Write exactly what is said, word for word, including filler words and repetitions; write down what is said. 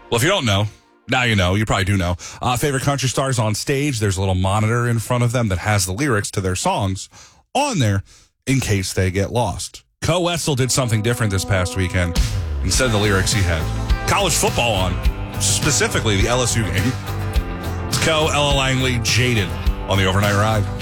Well, if you don't know, now you know. You probably do know. Uh, favorite country stars on stage, there's a little monitor in front of them that has the lyrics to their songs on there in case they get lost. Co Wetzel did something different this past weekend. Instead of the lyrics, he had college football on, specifically the L S U game. It's Co, Ella Langley, Jaded on the Overnight Ride.